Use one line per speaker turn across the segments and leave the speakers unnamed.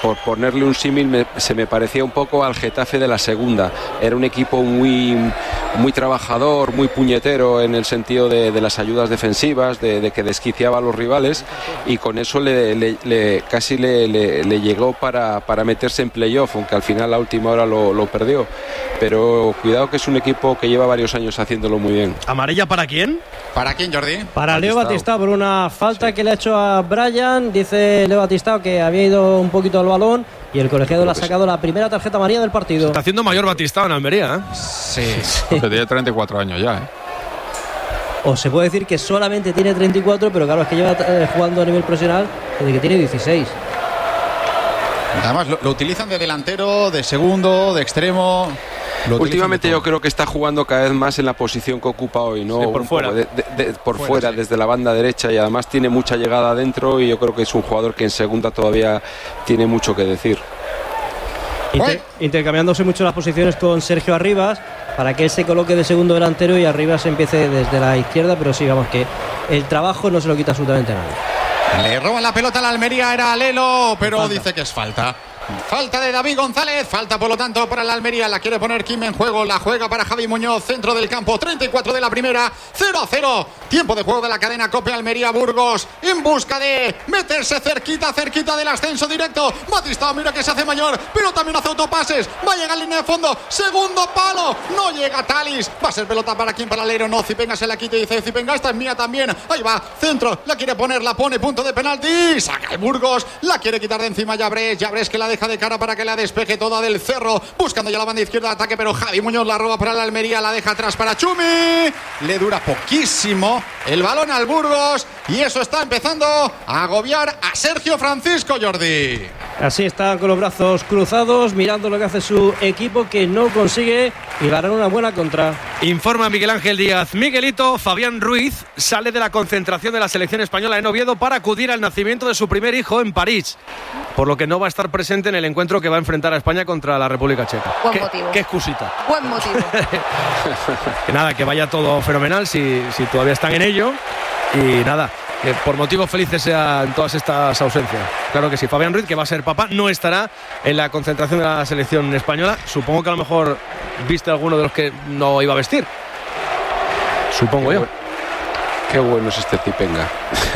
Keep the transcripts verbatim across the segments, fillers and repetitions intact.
por ponerle un símil, me, se me parecía un poco al Getafe de la segunda. Era un equipo muy, muy trabajador, muy puñetero en el sentido de, de las ayudas defensivas, de, de que desquiciaba a los rivales, y con eso le, le, le, casi le, le, le llegó para, para meterse en playoff, aunque al final a última hora lo, lo perdió. Pero cuidado, que es un equipo que lleva varios años haciéndolo muy bien.
¿Amarilla para quién?
¿Para quién, Jordi?
Para Leo Batistao, por una falta sí. que le ha hecho a Brian. Dice Leo Batistao que había ido un poquito al balón y el colegiado le ha sacado la primera tarjeta amarilla del partido.
Se está haciendo mayor Batistao en Almería, ¿eh?
Sí,
sí. Porque tiene treinta y cuatro años ya, ¿eh?
O se puede decir que solamente tiene treinta y cuatro, pero claro, es que lleva eh, jugando a nivel profesional desde que tiene dieciséis.
Además lo, lo utilizan de delantero, de segundo, de extremo.
Últimamente yo creo que está jugando cada vez más en la posición que ocupa hoy, ¿no?
Sí, por fuera.
De, de, de, por fuera,
fuera
sí. Desde la banda derecha, y además tiene mucha llegada adentro, y yo creo que es un jugador que en segunda todavía tiene mucho que decir.
Inter, intercambiándose mucho las posiciones con Sergio Arribas para que él se coloque de segundo delantero y Arribas empiece desde la izquierda, pero sí, vamos, que el trabajo no se lo quita absolutamente nadie.
Le roban la pelota a la Almería, era Lelo, pero
falta.
Dice que es falta. Falta de David González, falta por lo tanto para la Almería, la quiere poner Kim en juego, la juega para Javi Muñoz, centro del campo, treinta y cuatro de la primera, cero a cero, tiempo de juego de la cadena COPE. Almería Burgos en busca de meterse cerquita, cerquita del ascenso directo. Batistao, mira que se hace mayor, pero también hace autopases, va a llegar a línea de fondo, segundo palo, no llega Talis, va a ser pelota para quien, para Lero, no, Zipenga se la quita y dice Zipenga, esta es mía también, ahí va, centro, la quiere poner, la pone, punto de penalti, saca el Burgos, la quiere quitar de encima Llabres, Llabres que la deja de cara para que la despeje toda del Cerro, buscando ya la banda izquierda de ataque, pero Javi Muñoz la roba para la Almería, la deja atrás para Chumi, le dura poquísimo el balón al Burgos, y eso está empezando a agobiar a Sergio Francisco, Jordi.
Así está, con los brazos cruzados, mirando lo que hace su equipo, que no consigue y ganar una buena contra.
Informa Miguel Ángel Díaz. Miguelito, Fabián Ruiz sale de la concentración de la selección española en Oviedo para acudir al nacimiento de su primer hijo en París, por lo que no va a estar presente en el encuentro que va a enfrentar a España contra la República Checa.
Buen
¿Qué,
motivo.
Qué excusita.
Buen motivo.
Que nada, que vaya todo fenomenal si, si todavía están en ello, y nada, que por motivos felices sean todas estas ausencias. Claro que sí. Fabián Ruiz, que va a ser papá, no estará en la concentración de la selección española. Supongo que a lo mejor viste alguno de los que no iba a vestir. Supongo
qué
yo.
Bu- qué bueno es este Zipenga.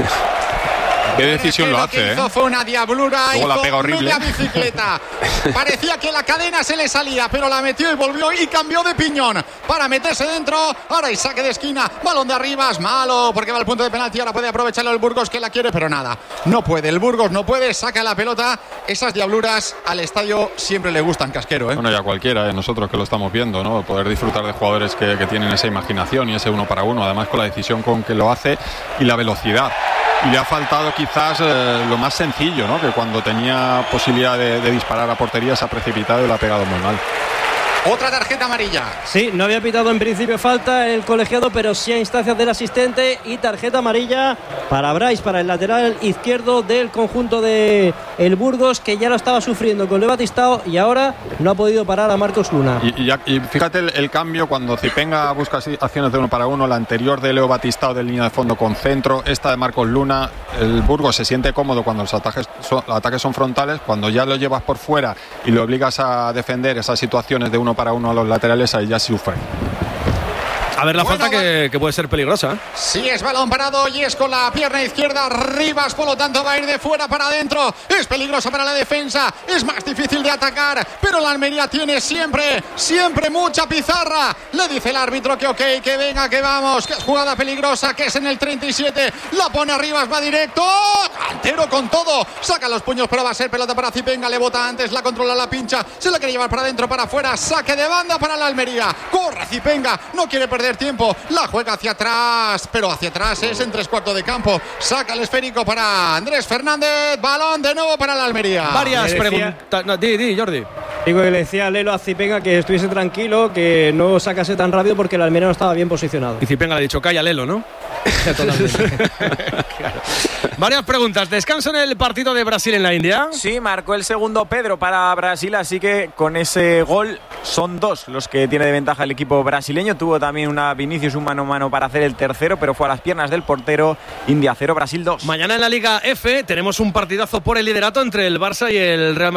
Qué decisión lo hace,
Lo que hizo
¿eh?
fue una diablura.
Luego la pega horrible.
Media bicicleta. Parecía que la cadena se le salía, pero la metió y volvió y cambió de piñón para meterse dentro. Ahora hay saque de esquina, balón de arriba, es malo porque va al punto de penalti. Ahora puede aprovecharlo el Burgos, que la quiere, pero nada, no puede. El Burgos no puede, saca la pelota. Esas diabluras al estadio siempre le gustan, Casquero, ¿eh?
Bueno, ya cualquiera, ¿eh? Nosotros que lo estamos viendo, ¿no? Poder disfrutar de jugadores que, que tienen esa imaginación y ese uno para uno, además con la decisión con que lo hace y la velocidad. Y le ha faltado quizás eh, lo más sencillo, ¿no? Que cuando tenía posibilidad de, de disparar a portería se ha precipitado y lo ha pegado muy mal.
Otra tarjeta amarilla.
Sí, no había pitado en principio falta el colegiado, pero sí a instancias del asistente, y tarjeta amarilla para Brais, para el lateral izquierdo del conjunto de el Burgos, que ya lo estaba sufriendo con Leo Batistao y ahora no ha podido parar a Marcos Luna.
Y, y, ya, y fíjate el, el cambio cuando Zipenga busca acciones de uno para uno, la anterior de Leo Batistao de línea de fondo con centro, esta de Marcos Luna. El Burgos se siente cómodo cuando los ataques son, los ataques son frontales, cuando ya lo llevas por fuera y lo obligas a defender esas situaciones de uno para uno a los laterales, ahí ya sufre.
A ver la
Bueno,
falta que, que puede ser peligrosa.
Sí, es balón parado y es con la pierna izquierda. Rivas, por lo tanto, va a ir de fuera para adentro. Es peligrosa para la defensa. Es más difícil de atacar. Pero la Almería tiene siempre, siempre mucha pizarra. Le dice el árbitro que ok, que venga, que vamos. Que es jugada peligrosa, que es en el treinta y siete. La pone a Rivas, va directo. Cantero con todo. Saca los puños, pero va a ser pelota para Zipenga. Le bota antes, la controla, la pincha. Se la quiere llevar para adentro, para afuera. Saque de banda para la Almería. Corre Zipenga. No quiere perder tiempo, la juega hacia atrás, pero hacia atrás es en tres cuartos de campo. Saca el esférico para Andrés Fernández, balón de nuevo para la Almería.
Varias
decía...
preguntas. No, di, di, Jordi.
Digo que le decía a Lelo a Zipenga que estuviese tranquilo, que no sacase tan rápido porque el Almería no estaba bien posicionado.
Y Zipenga le ha dicho, calla Lelo, ¿no? Claro. Varias preguntas. ¿Descanso en el partido de Brasil en la India?
Sí, marcó el segundo Pedro para Brasil, así que con ese gol son dos los que tiene de ventaja el equipo brasileño. Tuvo también una Vinicius un mano a mano para hacer el tercero, pero fue a las piernas del portero. India cero, Brasil dos.
Mañana en la Liga F tenemos un partidazo por el liderato entre el Barça y el Real Madrid.